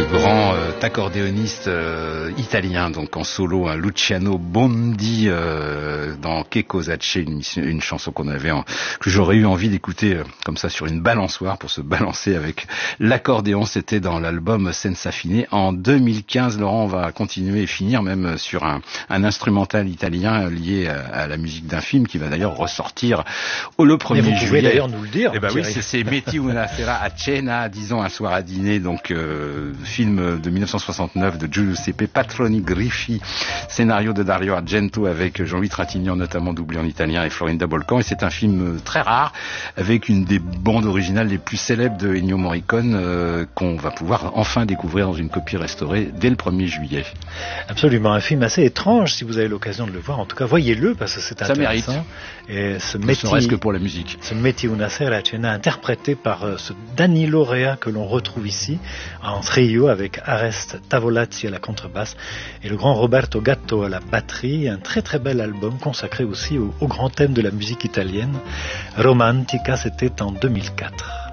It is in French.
grand accordéoniste italien, donc en solo, Luciano Bondi, dans Che cosa c'è, une chanson que j'aurais eu envie d'écouter comme ça sur une balançoire pour se balancer avec l'accordéon. C'était dans l'album Senza Fine en 2015. Laurent, on va continuer et finir même sur un instrumental italien lié à la musique d'un film qui va d'ailleurs ressortir le 1er juillet. Vous pouvez d'ailleurs nous le dire. Eh ben oui, c'est Metti una sera a cena, disons un soir à dîner, donc film de 1969 de Giuseppe Patroni Griffi, scénario de Dario Argento avec Jean-Louis Trintignant notamment doublé en italien et Florinda Bolcan, et c'est un film très rare avec une des bandes originales les plus célèbres de Ennio Morricone qu'on va pouvoir enfin découvrir dans une copie restaurée dès le 1er juillet. Absolument, un film assez étrange si vous avez l'occasion de le voir, en tout cas voyez-le parce que c'est intéressant. Ça mérite. Et ce ne serait-ce que pour la musique. Ce Metti una sera a cena interprété par ce Danilo Rea que l'on retrouve ici en trio avec Arest Tavolazzi à la contrebasse et le grand Roberto Gatto à la batterie. Un très très bel album consacré aussi au grand thème de la musique italienne. Romantica, c'était en 2004.